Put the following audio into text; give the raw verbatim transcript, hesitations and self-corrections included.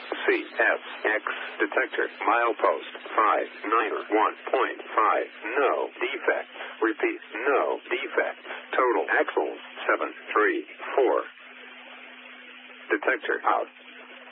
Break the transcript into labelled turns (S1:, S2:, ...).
S1: C S X detector milepost five nine one point five. No defects. Repeat, no defects. Total axles seven three four. Detector out.